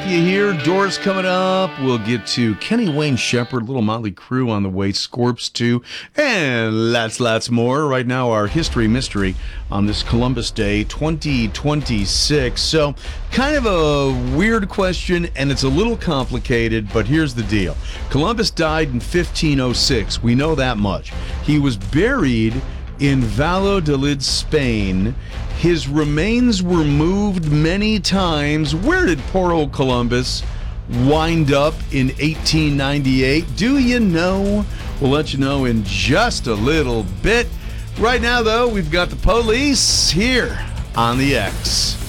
you here. Doors coming up. We'll get to Kenny Wayne Shepherd, Little Motley Crue on the way, Scorps 2, and lots more. Right now, our history mystery on this Columbus Day 2026. So, kind of a weird question, and it's a little complicated, but here's the deal. Columbus died in 1506. We know that much. He was buried in Valladolid, Spain. His remains were moved many times. Where did poor old Columbus wind up in 1898? Do you know? We'll let you know in just a little bit. Right now, though, we've got the police here on the X.